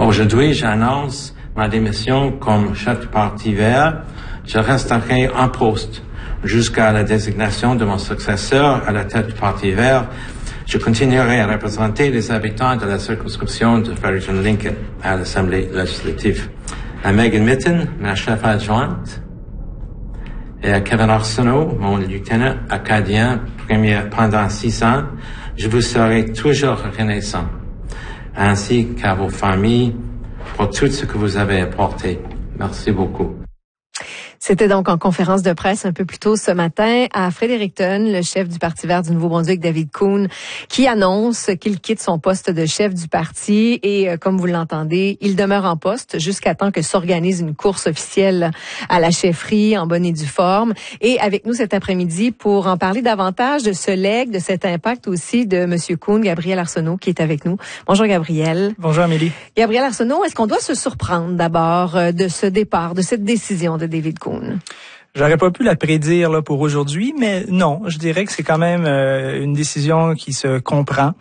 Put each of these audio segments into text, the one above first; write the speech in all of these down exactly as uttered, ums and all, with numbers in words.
Aujourd'hui, j'annonce ma démission comme chef du Parti vert. Je resterai en poste jusqu'à la désignation de mon successeur à la tête du Parti vert. Je continuerai à représenter les habitants de la circonscription de Farrington-Lincoln à l'Assemblée législative. À Megan Mitton, ma chef adjointe, et à Kevin Arsenault, mon lieutenant acadien premier pendant six ans, je vous serai toujours reconnaissant, ainsi qu'à vos familles, pour tout ce que vous avez apporté. Merci beaucoup. C'était donc en conférence de presse un peu plus tôt ce matin à Fredericton, le chef du Parti vert du Nouveau-Brunswick, David Coon, qui annonce qu'il quitte son poste de chef du parti et, euh, comme vous l'entendez, il demeure en poste jusqu'à temps que s'organise une course officielle à la chefferie en bonne et due forme. Et avec nous cet après-midi pour en parler davantage de ce legs, de cet impact aussi de M. Coon, Gabriel Arsenault, qui est avec nous. Bonjour Gabriel. Bonjour Amélie. Gabriel Arsenault, est-ce qu'on doit se surprendre d'abord de ce départ, de cette décision de David Coon? J'aurais pas pu la prédire là pour aujourd'hui, mais non, je dirais que c'est quand même euh, une décision qui se comprend.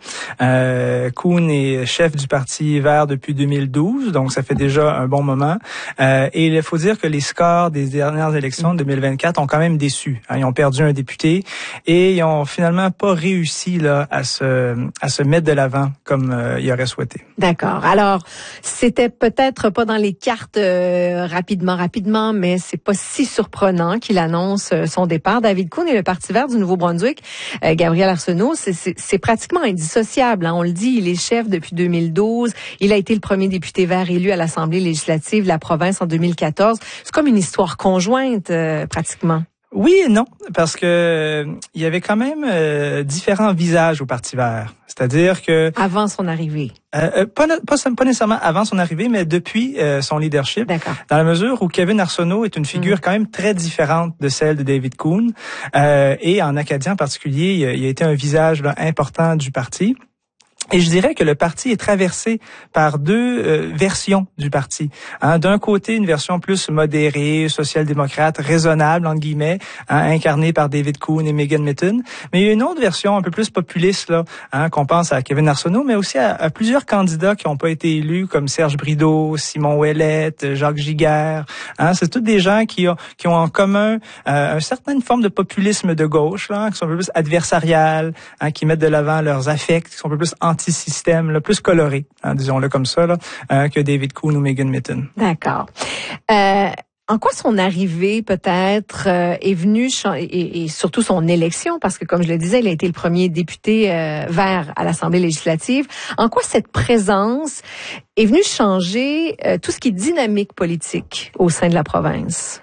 Euh, Coon est chef du Parti vert depuis deux mille douze, donc ça fait déjà un bon moment. Euh, et il faut dire que les scores des dernières élections de deux mille vingt-quatre ont quand même déçu. Hein, ils ont perdu un député et ils ont finalement pas réussi là à se à se mettre de l'avant comme euh, ils auraient souhaité. D'accord. Alors, c'était peut-être pas dans les cartes euh, rapidement, rapidement, mais c'est pas si surprenant qu'il annonce son départ. David Coon et le Parti vert du Nouveau-Brunswick, euh, Gabriel Arsenault, c'est, c'est, c'est pratiquement indissociable. Hein. On le dit, il est chef depuis deux mille douze. Il a été le premier député vert élu à l'Assemblée législative de la province en deux mille quatorze. C'est comme une histoire conjointe, euh, pratiquement. Oui et non, parce que euh, il y avait quand même euh, différents visages au Parti vert. C'est-à-dire que avant son arrivée. Euh, pas, pas, pas nécessairement avant son arrivée, mais depuis euh, son leadership. D'accord. Dans la mesure où Kevin Arsenault est une figure mmh. quand même très différente de celle de David Coon. Euh, et en Acadien en particulier, il a, il a été un visage là, important du parti. Et je dirais que le parti est traversé par deux euh, versions du parti. Hein, d'un côté, une version plus modérée, social-démocrate, raisonnable, entre guillemets, hein, incarnée par David Coon et Megan Mitton. Mais il y a une autre version un peu plus populiste, là, hein, qu'on pense à Kevin Arsenault, mais aussi à, à plusieurs candidats qui n'ont pas été élus, comme Serge Brideau, Simon Ouellette, Jacques Giguère. Hein, c'est tous des gens qui ont, qui ont en commun euh, une certaine forme de populisme de gauche, là, qui sont un peu plus adversariales, hein, qui mettent de l'avant leurs affects, qui sont un peu plus anti-système, là, plus coloré, hein, disons-le comme ça, là, euh, que David Coon ou Megan Mitton. D'accord. Euh, en quoi son arrivée, peut-être, euh, est venue, et, et surtout son élection, parce que, comme je le disais, il a été le premier député euh, vert à l'Assemblée législative. En quoi cette présence est venue changer euh, tout ce qui est dynamique politique au sein de la province?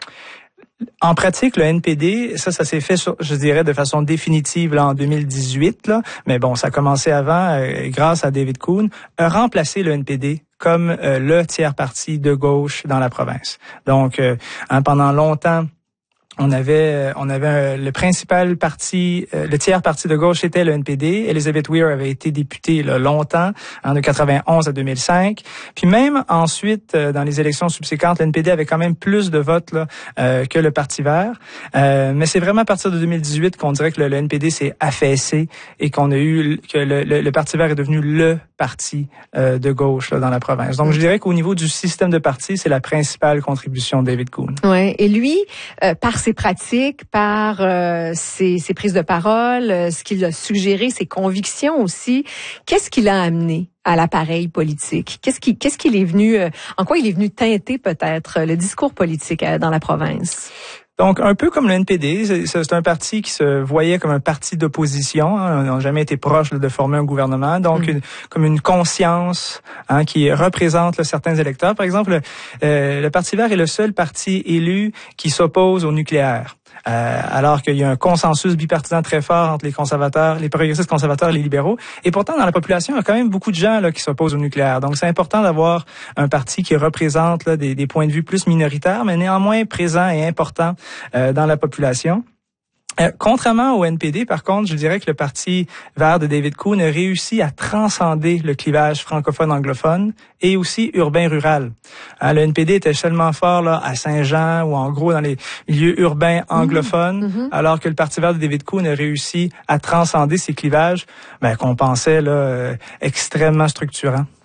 En pratique, le N P D, ça, ça s'est fait, sur, je dirais, de façon définitive là en deux mille dix-huit. Là, mais bon, ça a commencé avant, euh, grâce à David Coon, a remplacé le N P D comme euh, le tiers parti de gauche dans la province. Donc, euh, hein, pendant longtemps, on avait, on avait le principal parti, le tiers parti de gauche était le N P D. Elizabeth Weir avait été députée là, longtemps, hein, de quatre-vingt-onze à deux mille cinq. Puis même ensuite, dans les élections subséquentes, le N P D avait quand même plus de votes là, euh, que le Parti vert. Euh, mais c'est vraiment à partir de deux mille dix-huit qu'on dirait que le, le N P D s'est affaissé et qu'on a eu que le, le, le Parti vert est devenu le parti euh, de gauche là, dans la province. Donc, je dirais qu'au niveau du système de parti, c'est la principale contribution de David Coon. Ouais. Et lui, euh, par ses pratiques, par euh, ses, ses prises de parole, euh, ce qu'il a suggéré, ses convictions aussi, qu'est-ce qu'il a amené à l'appareil politique? Qu'est-ce qui, qu'est-ce qu'il est venu, euh, en quoi il est venu teinter peut-être le discours politique euh, dans la province? Donc, un peu comme le N P D, c'est, c'est un parti qui se voyait comme un parti d'opposition. Hein, ils n'ont jamais été proches là, de former un gouvernement. Donc, mmh. une, comme une conscience hein, qui représente là, certains électeurs. Par exemple, le, euh, le Parti vert est le seul parti élu qui s'oppose au nucléaire. Euh, alors qu'il y a un consensus bipartisan très fort entre les conservateurs, les progressistes conservateurs et les libéraux. Et pourtant, dans la population, il y a quand même beaucoup de gens là, qui s'opposent au nucléaire. Donc, c'est important d'avoir un parti qui représente là, des, des points de vue plus minoritaires, mais néanmoins présents et importants euh, dans la population. Euh, contrairement au N P D, par contre, je dirais que le Parti vert de David Coon a réussi à transcender le clivage francophone-anglophone et aussi urbain-rural. Hein, le N P D était seulement fort là à Saint-Jean ou en gros dans les milieux urbains anglophones, mmh, mmh. alors que le Parti vert de David Coon a réussi à transcender ces clivages ben, qu'on pensait là euh, extrêmement structurants.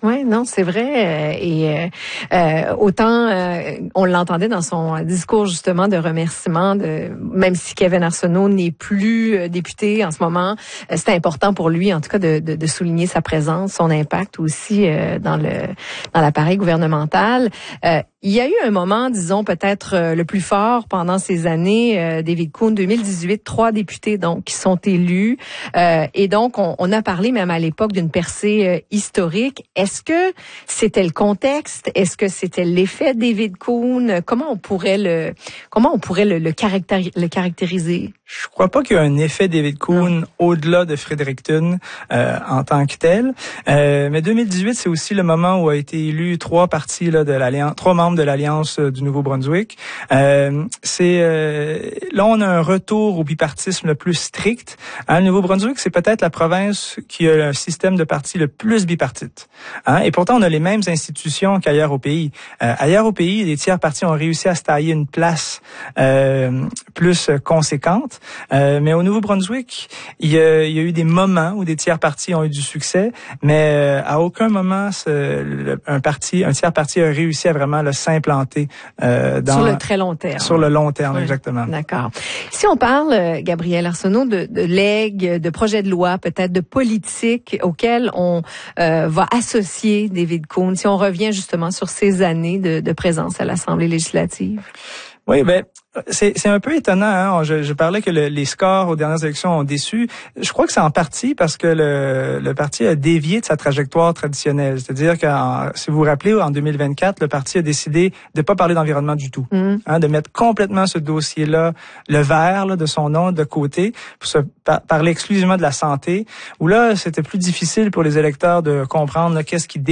Oui, non, c'est vrai. Et euh, autant euh, on l'entendait dans son discours justement de remerciement, de même si Kevin Arsenault n'est plus euh, député en ce moment, euh, c'est important pour lui, en tout cas, de, de, de souligner sa présence, son impact aussi euh, dans le dans l'appareil gouvernemental. Euh, il y a eu un moment, disons peut-être euh, le plus fort pendant ces années, euh, David Coon, deux mille dix-huit, trois députés donc qui sont élus, euh, et donc on, on a parlé même à l'époque d'une percée euh, historique. Est-ce que c'était le contexte? Est-ce que c'était l'effet David Coon? Comment on pourrait le comment on pourrait le, le, caractéri- le caractériser? Je crois pas qu'il y a un effet David Coon non. au-delà de Fredericton euh, en tant que tel. Euh, mais deux mille dix-huit, c'est aussi le moment où a été élu trois partis là, de l'alliance, trois membres de l'Alliance euh, du Nouveau-Brunswick. Euh, c'est euh, là on a un retour au bipartisme le plus strict. Hein, le Nouveau-Brunswick, c'est peut-être la province qui a un système de partis le plus bipartite. Hein, et pourtant, on a les mêmes institutions qu'ailleurs au pays. Euh, ailleurs au pays, les tiers partis ont réussi à se tailler une place euh, plus conséquente. Euh, mais au Nouveau-Brunswick, il y, a, il y a eu des moments où des tiers partis ont eu du succès, mais euh, à aucun moment ce, le, un parti, un tiers parti a réussi à vraiment le s'implanter euh, dans sur le très long terme. Sur le long terme, oui. Exactement. D'accord. Si on parle, Gabriel Arsenault, de, de legs, de projets de loi, peut-être de politique auxquels on euh, va associer David Coon, si on revient justement sur ces années de, de présence à l'Assemblée législative. Oui, ben c'est c'est un peu étonnant. Hein? Je, je parlais que le, les scores aux dernières élections ont déçu. Je crois que c'est en partie parce que le, le parti a dévié de sa trajectoire traditionnelle. C'est-à-dire que, si vous vous rappelez, en deux mille vingt-quatre, le parti a décidé de pas parler d'environnement du tout, mmh. hein, de mettre complètement ce dossier-là, le vert là, de son nom, de côté, pour se par, parler exclusivement de la santé. Où là, c'était plus difficile pour les électeurs de comprendre là, qu'est-ce qui